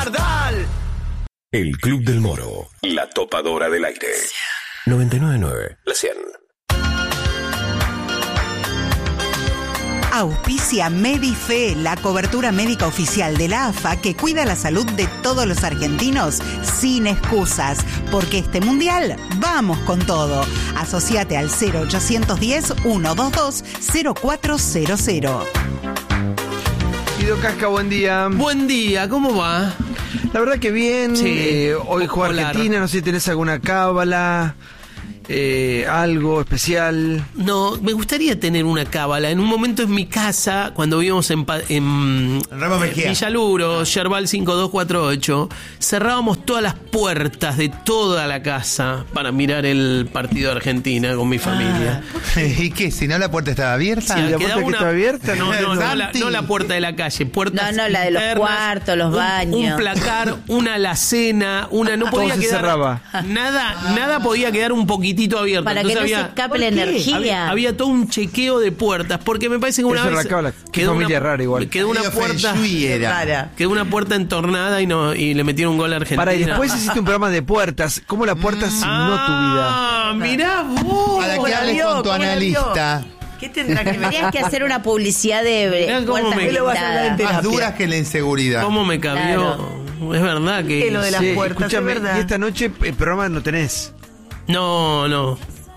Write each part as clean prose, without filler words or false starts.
Pardal. El Club del Moro, la topadora del aire. 99.9, la 100. Auspicia Medife, la cobertura médica oficial de la AFA que cuida la salud de todos los argentinos sin excusas, porque este mundial vamos con todo. Asociate al 0810-122-0400. Guido Casca, buen día. Buen día, ¿cómo va? La verdad que bien. Sí, hoy juega Argentina, no sé si tenés alguna cábala, algo especial. No, me gustaría tener una cábala. En un momento en mi casa, cuando vivíamos en Ramos Mejía, Villaluro, Yerbal 5248, cerrábamos todas las puertas de toda la casa para mirar el partido de Argentina con mi familia. ¿Y qué? Si no, la puerta estaba abierta. Sí, ¿La quedaba puerta que está abierta? No, la puerta de la calle, puertas No, la de los internas, cuartos, los baños. Un placar, una alacena, no podía se quedar cerraba. nada podía quedar un poquitito abierto. Para que no se escape la energía. Había todo un chequeo de puertas, porque me parece que una Eso vez es la cábala. Qué familia rara igual. Quedó una puerta era. quedó una puerta entornada y le metieron un gol a Argentina. Para, y después hiciste un programa de puertas. ¿Cómo la puerta asignó tu vida? Ah, mirá vos. Para que hables con tu analista. ¿Qué tendrá que ver? Tendrías que hacer una publicidad de Mirá cómo puertas me- blindadas. Más duras que la inseguridad. ¿Cómo me cabió? Es verdad que... Es lo de las puertas, escúchame, es verdad. y esta noche el programa no tenés. No.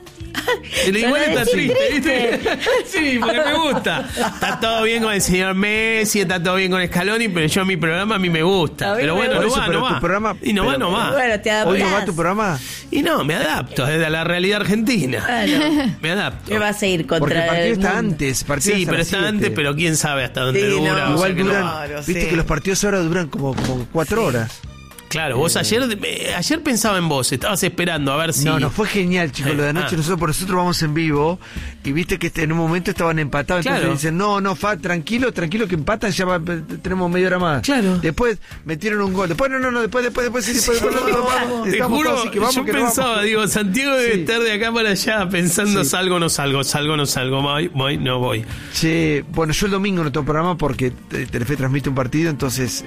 Igual está triste, ¿viste? Sí, porque me gusta. Está todo bien con el señor Messi, está todo bien con Scaloni, pero yo mi programa a mí me gusta. A mí Pero me bueno, gusta. no Pero va. tu programa- Y no pero- va. Bueno, te ¿Hoy no va adaptás. tu programa? Y no, me adapto desde la realidad argentina. Claro. Me adapto. ¿Qué vas a ir Porque contra el partido el está mundo? antes. partido Sí, hasta pero las está 7. antes, pero quién sabe hasta dónde Sí, dura. no, o sea Igual que no. duran. Claro, Viste sí. que los partidos ahora duran como 4 horas. Claro, vos ayer pensaba en vos, estabas esperando a ver si... No, fue genial, chicos, lo de anoche. Nosotros vamos en vivo y viste que en un momento estaban empatados. Claro. Entonces dicen, no, tranquilo que empatan, ya tenemos media hora más. Claro. Después metieron un gol. Después, después, vamos. Te Estamos juro, todos así que vamos, yo que no pensaba, vamos. digo, Santiago debe Sí. estar de acá para allá pensando Sí. salgo, no salgo, voy, no voy. Che, bueno, yo el domingo no tengo programa porque Telefe transmite un partido, entonces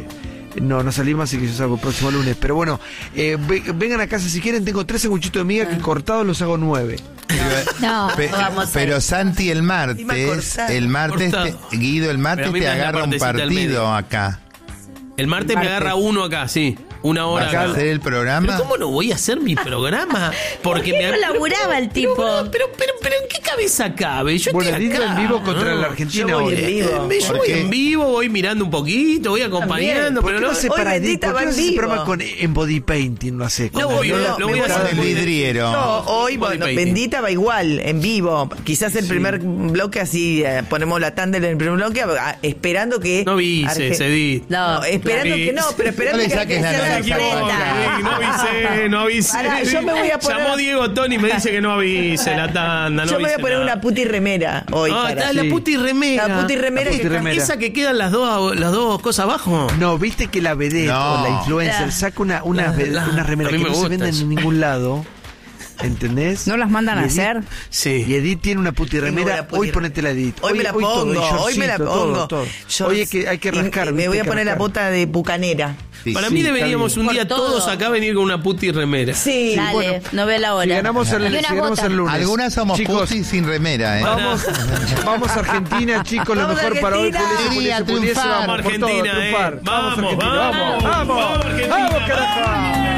no salimos, así que yo salgo el próximo lunes. Pero bueno, vengan a casa si quieren, tengo 3 sanguchitos de miga que cortados los hago 9. No, vamos a Pero ir. Santi, el martes, Cortado. Guido, el martes Pero a mí te me da la agarra un partecita al partido medio. acá. El martes me agarra uno acá, sí. Una hora ¿Vas a acá. hacer el programa? ¿Pero cómo no voy a hacer mi programa? Porque ¿Por qué no laburaba el tipo? Pero ¿en qué cabeza cabe? Yo Bueno, estoy Guido acá, en vivo contra ¿no? la Argentina Yo voy hoy. en vivo. Yo voy en vivo, voy mirando un poquito, voy acompañando, ¿Por pero qué no... no se Hoy para Bendita ¿por qué va no en haces ese vivo. programa en body painting? Lo hace. No, voy a Está hacer el vidriero. No, hoy, Body bueno, painting. Bendita va igual, en vivo. Quizás el primer bloque así, ponemos la tanda en el primer bloque, esperando que... No avises, Edith. No, esperando que no, pero esperando No le que saques la Argentina nariz se a enfrenta. No avisé. Pará, yo me voy a poner- Llamó Diego Tony y me dice que no avise la tanda. Yo me voy a poner una puti remera hoy. Ah, para- está la sí. puti remera. La puti remera La puti que remera. Esa que quedan las dos cosas abajo. No, viste que la vedette No. o la influencer saca una remera a mí que me no se gusta vende eso. en ningún lado. ¿Entendés? ¿No las mandan a Y Edith- hacer? Sí. Y Edith tiene una puti Tengo remera. una puti Hoy ponete la Edith. Hoy me la todo, pongo, y hoy me la shortcito, pongo. todo. Yo- Hoy hay que rascar. y me ¿viste? voy a Hay que poner la rascar. bota de bucanera. Sí, Para sí. mí deberíamos está un bien. día Por todo. todos acá venir con una puti remera. Sí. Dale, bueno. no ve la hora. Si ganamos el, Y si unas ganamos botas. el lunes. Algunas somos Chicos, pussy sin remera, ¿eh? Vamos a Argentina, chicos, lo Vamos a mejor para hoy. Argentina. Quería triunfar. Vamos por todo, Argentina, triunfar. Vamos, Argentina, vamos, vamos, Argentina, vamos, carajo.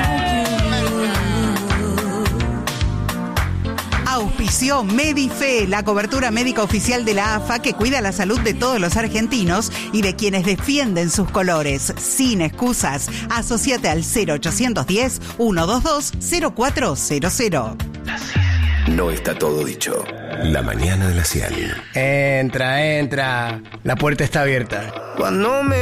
Auspició Medife, la cobertura médica oficial de la AFA que cuida la salud de todos los argentinos y de quienes defienden sus colores. Sin excusas, asociate al 0810-122-0400. No está todo dicho. La mañana de la 100. Entra. La puerta está abierta. Cuando me